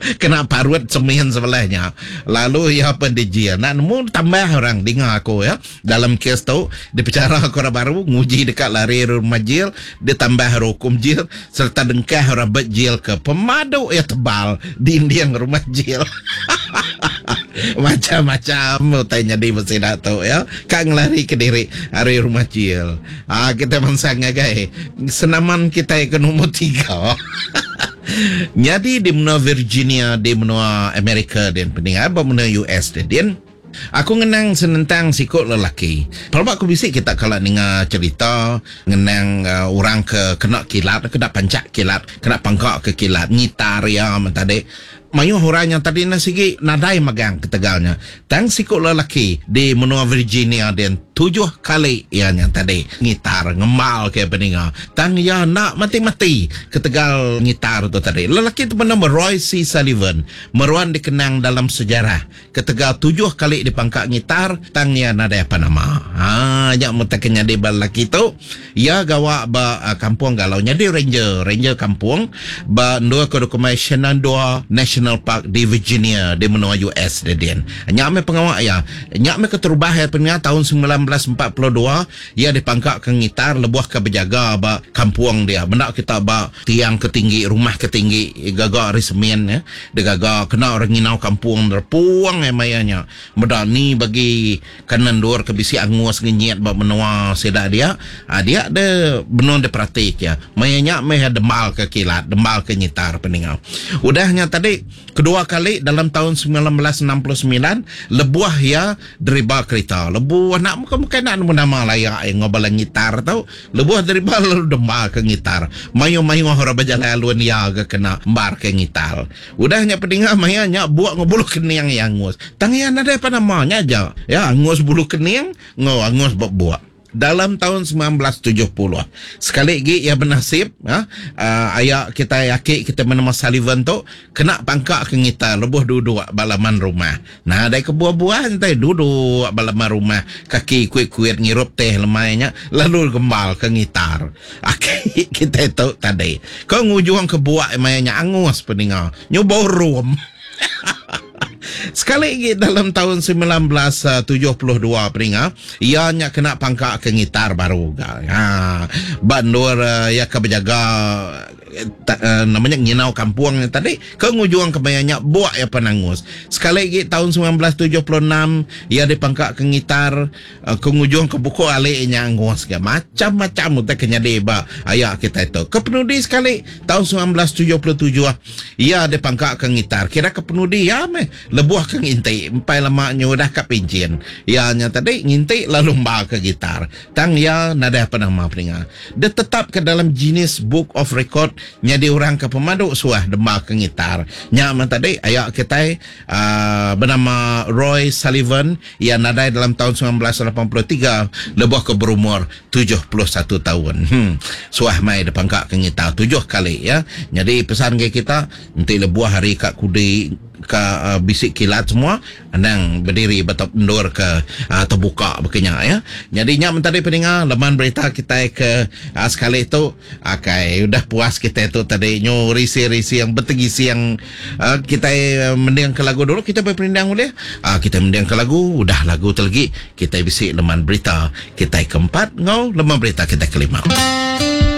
kena parut semen sebelahnya. Lalu ya pendijian. Nak nemu tambah orang dengar aku ya. Dalam kes tu dia bicara aku baru nguji dekat lari rumah jil, dia tambah hukum jil serta dengkah orang bet jil ke pemadu ya tebal dinding rumah jil. Macam-macam tanya di mesti nak tahu ya. Kang lari ke diri hari rumah jil. Kita mansang ngagai. Senaman kita ke nombor 3. Jadi di benua Virginia, di benua Amerika dan pendengar benua US dan aku ngenang senentang sikut lelaki. Pelabak aku bisik kita kalau dengar cerita ngenang orang kena kilat, kena pancak kilat, kena pangkak ke kilat, ngitar ya mentade. Mayu orang yang tadi nasigi nadai magang ke Tegalnya. Tang sikut lelaki di benua Virginia dan 7 kali yang tadi ngitar ngemal ke pendengar. Tang ya nak mati-mati ke Tegal ngitar tu tadi. Lelaki tu bernama Roy C. Sullivan. Meruan dikenang dalam sejarah. Ke Tegal 7 kali dipangkak ngitar. Tang ya nadai apa nama. Jak mutaknya di lelaki tu. Ya gawa ba kampung galau. Jadi ranger kampung. Ba dua ke dokumen Shenandoah National Park di Virginia di benua US dedian. Nyame pengawak ya. Nyame keterubah ya pendengar tahun 1942 ia dipangkak ke ngitar lebuh ke berjaga ba kampung dia. Benda kita ba tiang ketinggi, rumah ketinggi gaga resmen ya. Dia gaga kena orang nginau kampung terpuang mayanya. Benda ni bagi kanan dua ke bisi angus ngenyet ba menua sedak dia. Dia ada benon dia praktik ya. Mayanya meh demal ke kilat, demal ke ngitar pendengar. Udahnya tadi kedua kali dalam tahun 1969 lebuah ya deriba kereta. Lebuah nak bukan nak nama layak yang ngobalan gitar tau. Lebuah deriba lalu dembar ke gitar. Mayu-mayu orang berjalan laluan ya ke kena bar ke gitar. Udahnya pendengar mayanya buat ngobulu kening yang angus. Tangian ada apa namanya aja. Ya angus bulu kening, angus buat. Dalam tahun 1970 sekali lagi ia bernasib ayah kita yakin kita bernama Sullivan tu kena pangkak ke kita lebuh duduk balaman rumah. Nah dari kebuah-buahan tadi duduk balaman rumah kaki kuit-kuit ngirup teh lemainya lalu gembal ke gitar. Kita tahu tadi kau ngujung ke buah mayanya angus pendengar nyoba rum. Sekali lagi dalam tahun 1972 peringat ianya kena pangkak ke gitar baru. Bandur ya ke berjaga namanya nginau kampung tadi ke ngujung kebayanya buat ya penangus. Sekali lagi tahun 1976 ia dipangkak ke gitar ke ngujung ke buku alihnya angus macam-macam utak kenyadeba ayah kita itu. Kepenudi sekali tahun 1977 ia dipangkak ke gitar. Kira kepenudi ya meh lebuah ke ngintai empai lemaknya udah ke pincin ianya tadi ngintai lalu mbak ke gitar tang ya nada apa nama peringat dia tetap ke dalam jenis Book of Record nyadi orang ke pemadu suah dembak ke gitar nyaman tadi ayah kita bernama Roy Sullivan ia nadai dalam tahun 1983 lebuah ke berumur 71 tahun suah mai dipangkak ke gitar 7 kali ya. Jadi pesan ke kita nanti lebuah hari kak kudi ke bisik kilat semua nang berdiri betul endor ke terbuka begini ya. Jadinya mentari pendengar leman berita kita ke sekali itu udah puas kita itu tadi nyo risi yang betegisi yang kita mendengar ke lagu dulu kita berpindang boleh kita mendengar ke lagu udah lagu terlagi kita bisik leman berita kita keempat leman berita kita kelima.